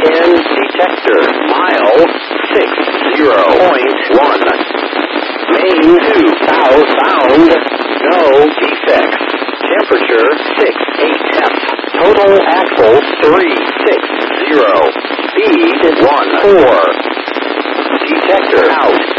in detector. Mile 60.1. Main 2 southbound. No defects. Temperature 6 8 Total axle 360. Speed 14. Detector out.